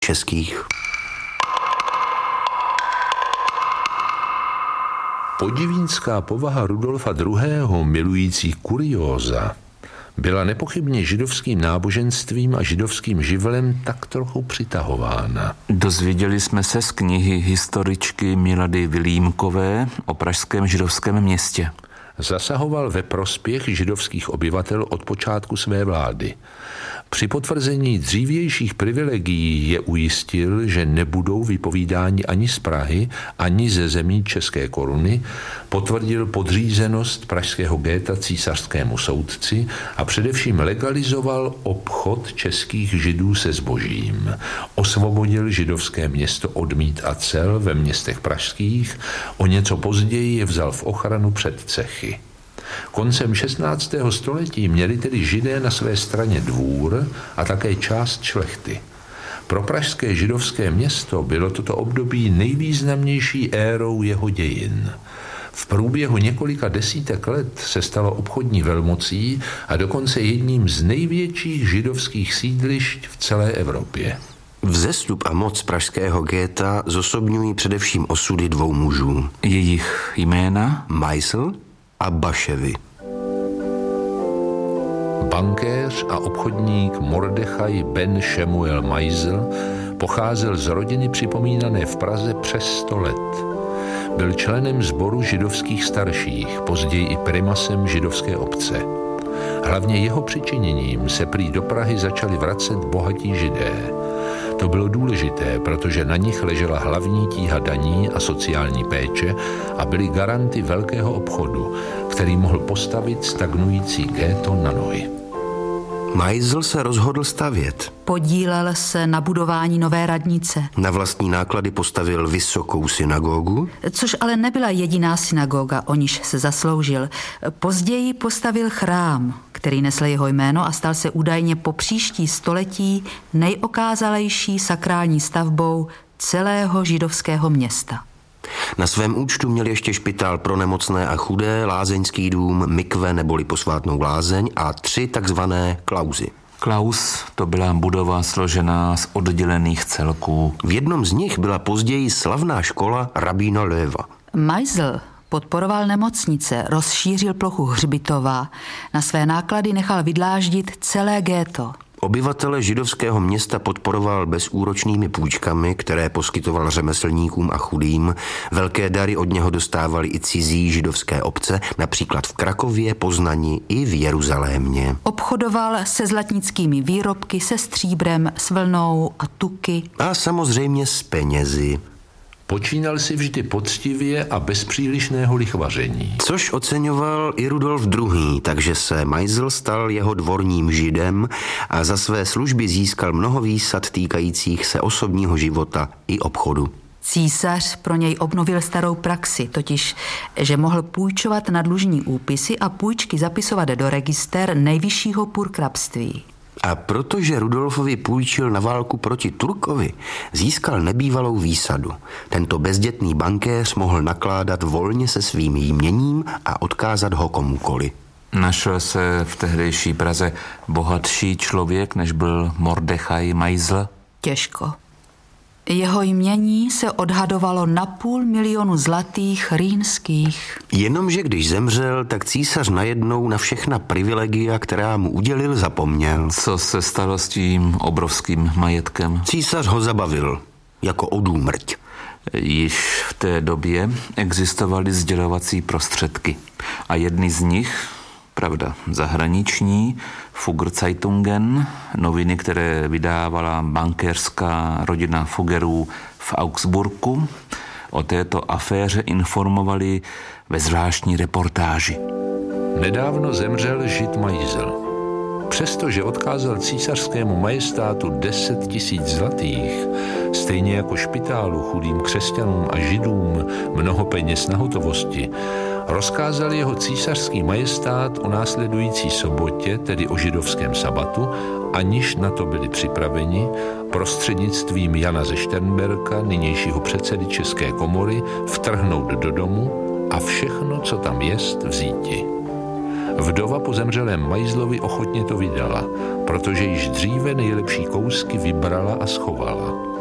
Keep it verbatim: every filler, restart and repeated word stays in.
českých. Podivínská povaha Rudolfa druhého. milující kurióza byla nepochybně židovským náboženstvím a židovským živlem tak trochu přitahována. Dozvěděli jsme se z knihy historičky Milady Vilímkové o pražském židovském městě. Zasahoval ve prospěch židovských obyvatel od počátku své vlády. Při potvrzení dřívějších privilegií je ujistil, že nebudou vypovídáni ani z Prahy, ani ze zemí České koruny, potvrdil podřízenost pražského géta císařskému soudci a především legalizoval obchod českých židů se zbožím. Osvobodil židovské město od mýt a cel ve městech pražských, o něco později je vzal v ochranu před cechy. Koncem šestnáctého století měli tedy židé na své straně dvůr a také část šlechty. Pro pražské židovské město bylo toto období nejvýznamnější érou jeho dějin. V průběhu několika desítek let se stalo obchodní velmocí a dokonce jedním z největších židovských sídlišť v celé Evropě. Vzestup a moc pražského géta zosobňují především osudy dvou mužů. Jejich jména? Meisl a Baševy. Bankéř a obchodník Mordechaj ben Šemuel Meisl pocházel z rodiny připomínané v Praze přes sto let. Byl členem sboru židovských starších, později i primasem židovské obce. Hlavně jeho přičiněním se prý do Prahy začali vracet bohatí židé. To bylo důležité, protože na nich ležela hlavní tíha daní a sociální péče a byly garanty velkého obchodu, který mohl postavit stagnující géto na nohy. Meisl se rozhodl stavět. Podílel se na budování nové radnice. Na vlastní náklady postavil vysokou synagogu. Což ale nebyla jediná synagoga, o níž se zasloužil. Později postavil chrám, který nesl jeho jméno a stal se údajně po příští století nejokázalejší sakrální stavbou celého židovského města. Na svém účtu měl ještě špitál pro nemocné a chudé, lázeňský dům, mikve neboli posvátnou lázeň a tři takzvané klauzy. Klaus to byla budova složená z oddělených celků. V jednom z nich byla později slavná škola rabína Löwa. Meisl podporoval nemocnice, rozšířil plochu hřbitova, na své náklady nechal vydláždit celé géto. Obyvatele židovského města podporoval bezúročnými půjčkami, které poskytoval řemeslníkům a chudým. Velké dary od něho dostávali i cizí židovské obce, například v Krakově, Poznani i v Jeruzalémě. Obchodoval se zlatnickými výrobky, se stříbrem, s vlnou a tuky. A samozřejmě s penězi. Počínal si vždy poctivě a bez přílišného lichvaření. Což oceňoval i Rudolf druhý., takže se Meisl stal jeho dvorním židem a za své služby získal mnoho výsad týkajících se osobního života i obchodu. Císař pro něj obnovil starou praxi, totiž, že mohl půjčovat na dlužní úpisy a půjčky zapisovat do register nejvyššího purkrabství. A protože Rudolfovi půjčil na válku proti Turkovi, získal nebývalou výsadu. Tento bezdětný bankéř mohl nakládat volně se svým jměním a odkázat ho komukoli. Našel se v tehdejší Praze bohatší člověk, než byl Mordechaj Meisl? Těžko. Jeho jmění se odhadovalo na půl milionu zlatých rýnských. Jenomže když zemřel, tak císař najednou na všechna privilegia, která mu udělil, zapomněl. Co se stalo s tím obrovským majetkem? Císař ho zabavil, jako odúmrť. Již v té době existovaly sdělovací prostředky a jedny z nich, pravda zahraniční, Fuggerzeitungen, noviny, které vydávala bankéřská rodina Fuggerů v Augsburgu, o této aféře informovali ve zvláštní reportáži. Nedávno zemřel žid Meisl. Přestože odkázal císařskému majestátu deset tisíc zlatých, stejně jako špitálu chudým křesťanům a židům mnoho peněz na hotovosti, rozkázal jeho císařský majestát o následující sobotě, tedy o židovském sabatu, aniž na to byli připraveni, prostřednictvím Jana ze Šternberka, nynějšího předsedy České komory, vtrhnout do domu a všechno, co tam jest, vzíti. Vdova po zemřelém majzlovi ochotně to vydala, protože již dříve nejlepší kousky vybrala a schovala.